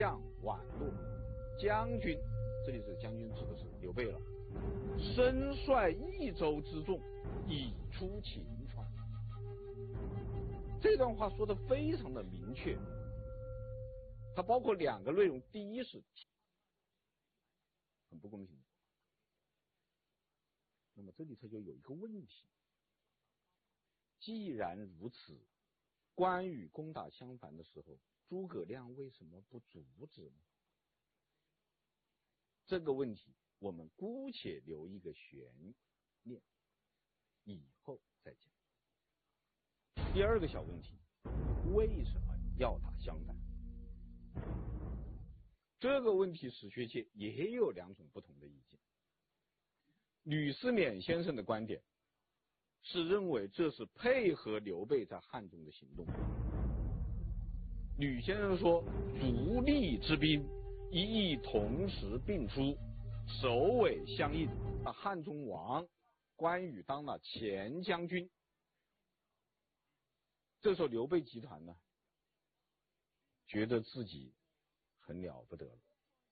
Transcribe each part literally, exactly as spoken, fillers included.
将宛洛，将军，这里是将军指的是刘备了，身率益州之众，以出秦川。这段话说的非常的明确，它包括两个内容，第一是很不公平。那么这里头就有一个问题，既然如此，关羽攻打襄樊的时候，诸葛亮为什么不阻止呢？这个问题我们姑且留一个悬念，以后再讲。第二个小问题，为什么要打襄樊？这个问题史学界也有两种不同的意见。吕思勉先生的观点是认为这是配合刘备在汉中的行动。吕先生说，足利之兵一役同时并出，首尾相应，那汉中亡，关羽当了前将军。这时候刘备集团呢，觉得自己很了不得了，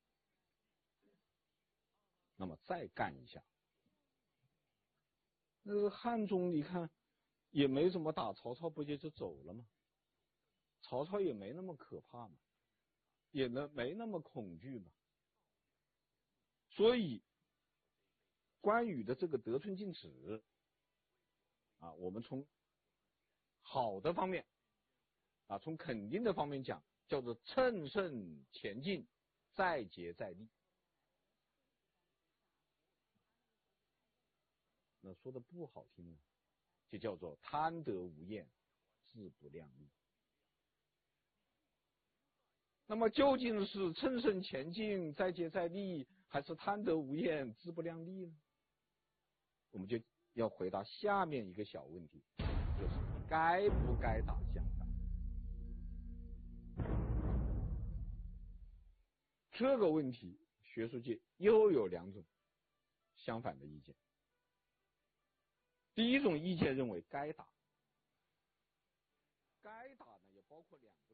那么再干一下。那个汉中你看也没怎么打，曹操不就就走了吗？曹操也没那么可怕嘛，也能没那么恐惧嘛。所以关羽的这个得寸进尺啊，我们从好的方面啊，从肯定的方面讲，叫做乘胜前进，再接再厉。那说的不好听呢，就叫做贪得无厌，自不量力。那么究竟是乘胜前进，再接再厉，还是贪得无厌，自不量力呢？我们就要回答下面一个小问题，就是该不该打襄樊？这个问题学术界又有两种相反的意见。第一种意见认为该打，该打呢也包括两